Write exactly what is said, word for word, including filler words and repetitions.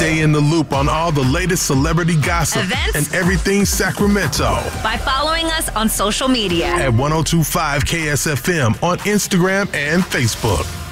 Stay in the loop on all the latest celebrity gossip events, and everything Sacramento by following us on social media at one oh two point five K S F M on Instagram and Facebook.